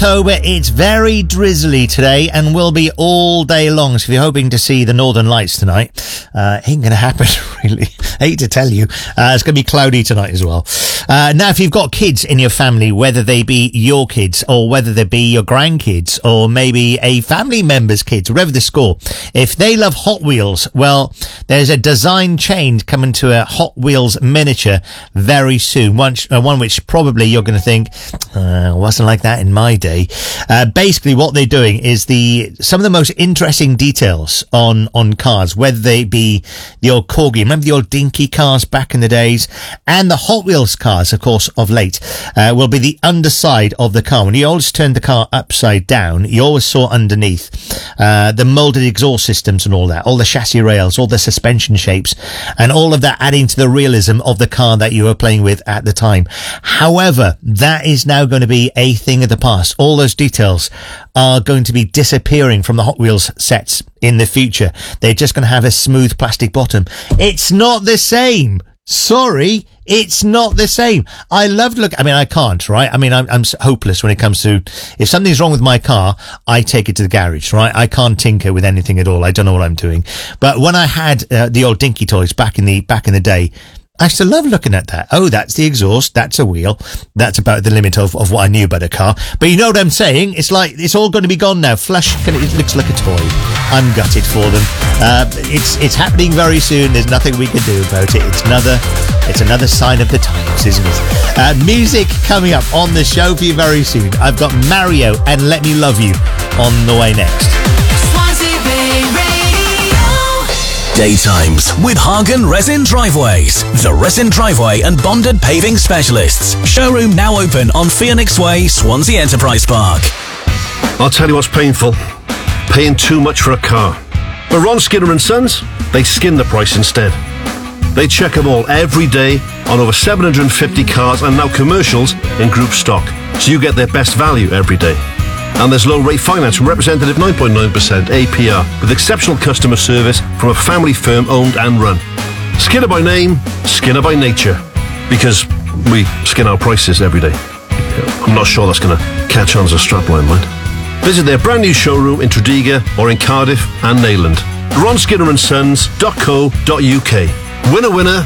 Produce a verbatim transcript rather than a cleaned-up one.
October. It's very drizzly today and will be all day long. So if you're hoping to see the Northern Lights tonight, uh, ain't going to happen, really. Hate to tell you. Uh, it's going to be cloudy tonight as well. Uh, now, if you've got kids in your family, whether they be your kids or whether they be your grandkids or maybe a family member's kids, whatever the score, if they love Hot Wheels, well, there's a design change coming to a Hot Wheels miniature very soon. One, uh, one which probably you're going to think, uh, wasn't like that in my day. Uh, basically what they're doing is the, some of the most interesting details on, on cars, whether they be the old Corgi, remember the old dinky cars back in the days, and the Hot Wheels cars, of course, of late, uh, will be the underside of the car. When you always turned the car upside down, you always saw underneath, uh, the molded exhaust systems and all that, all the chassis rails, all the suspension shapes, and all of that adding to the realism of the car that you were playing with at the time. However, that is now going to be a thing of the past. All those details are going to be disappearing from the Hot Wheels sets in the future. They're just going to have a smooth plastic bottom. It's not the same. Sorry, it's not the same. I love look. I mean, I can't, right? I mean, I'm, I'm hopeless when it comes to, if something's wrong with my car, I take it to the garage, right? I can't tinker with anything at all. I don't know what I'm doing. But when I had uh, the old dinky toys back in the, back in the day, I used to love looking at that. Oh, that's the exhaust. That's a wheel. That's about the limit of, of what I knew about a car. But you know what I'm saying? It's like, it's all going to be gone now. Flush, it looks like a toy. I'm gutted for them. Uh, it's, it's happening very soon. There's nothing we can do about it. It's another, it's another sign of the times, isn't it? Uh, music coming up on the show for you very soon. I've got Mario and Let Me Love You on the way next. Daytimes with Hagen Resin Driveways, the resin driveway and bonded paving specialists. Showroom now open on Phoenix Way, Swansea Enterprise Park. I'll tell you what's painful. Paying too much for a car. But Ron Skinner and Sons, they skin the price instead. They check them all every day on over seven hundred fifty cars and now commercials in group stock, so you get their best value every day. And there's low rate finance from representative nine point nine percent A P R with exceptional customer service from a family firm owned and run. Skinner by name, Skinner by nature. Because we skin our prices every day. I'm not sure that's going to catch on as a strapline, mind. Visit their brand new showroom in Tredegar or in Cardiff and Neyland. ron skinner and sons dot co dot uk. Winner winner,